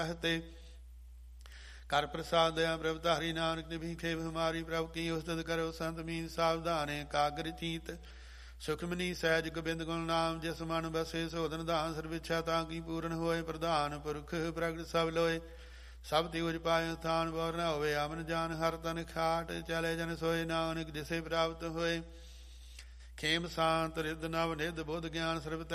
ਤੇ ਕਰ ਪ੍ਰਸਾਦ ਦਇਆ ਪ੍ਰਭ ਧਾਰੀ ਨਾਨਕ ਨਿਭੀ ਖੇਬ ਹਮਾਰੀ ਪ੍ਰਭ ਕੀ ਉਸਤਤ ਕਰੋ ਸੰਤ ਮੀਨ ਸਾਵਧਾਨੇ ਕਾਗਰ ਚੀਤ ਸੁਖਮਨੀ ਸਹਿਜ ਗੋਬਿੰਦ ਗੁਣ ਨਾਮ ਜਿਸ ਮਨ ਬਸੇ ਸੋਧਨ ਦਾਨ ਸਰਵਿਛਾ ਤਾਂ ਕੀ ਪੂਰਨ ਹੋਏ ਪ੍ਰਧਾਨ ਪੁਰਖ ਪ੍ਰਗਟ ਸਭ ਲੋਏ ਸਭ ਤਿਉਜ ਪਾਏ ਸਥਾਨ ਬੋਰ ਨਾ ਹੋਵੇ ਅਮਨ ਜਾਨ ਹਰ ਤਨ ਖਾਟ ਚਲੇ ਜਨ ਸੋਏ ਨਾਨਕ ਜਿਸੇ ਪ੍ਰਾਪਤ ਹੋਏ ਖੇਮ ਸ਼ਾਂਤ ਰਿੱਧ ਨਵ ਨਿਧ ਬੁੱਧ ਗਿਆਨ ਸਰਬ